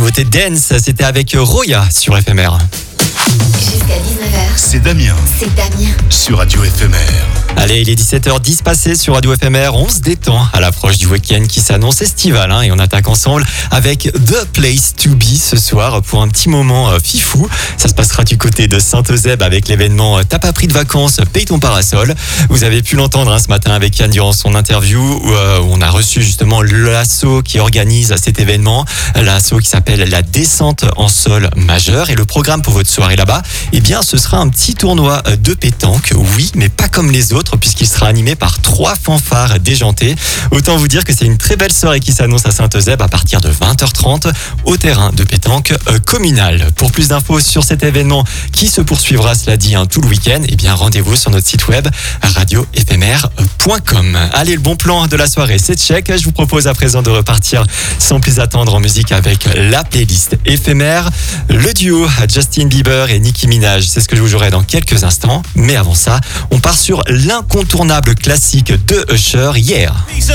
nouveauté dance, c'était avec Roya sur FMR. Jusqu'à 19h, C'est Damien c'est Damien. sur Radio FMR. Allez, il est 17h10 passé sur Radio FMR, on se détend à l'approche du week-end qui s'annonce estival et on attaque ensemble avec The Place to Be ce soir pour un petit moment fifou. Ça se passera du côté de Saint-Eusèbe avec l'événement T'as pas pris de vacances, paye ton parasol. Vous avez pu l'entendre ce matin avec Yann durant son interview où on a reçu justement l'asso qui organise cet événement, l'asso qui s'appelle la descente en sol majeur, et le programme pour votre soirée là-bas, eh bien ce sera un petit tournoi de pétanque, oui, mais pas comme les autres puisqu'il sera animé par 3 fanfares déjantées. Autant vous dire que c'est une très belle soirée qui s'annonce à Saint-Eusèbe à partir de 20h30 au terrain de pétanque communal. Pour plus d'infos sur cet événement qui se poursuivra, cela dit, tout le week-end, eh bien rendez-vous sur notre site web radiofmr.com. Allez, le bon plan de la soirée, c'est check. Je vous propose à présent de repartir sans plus attendre en musique avec la playlist éphémère. Le duo Justin Bieber et Nicki Minaj, c'est ce que je vous jouerai dans quelques instants. Mais avant ça, on part sur l'incontournable classique de Usher, Yeah.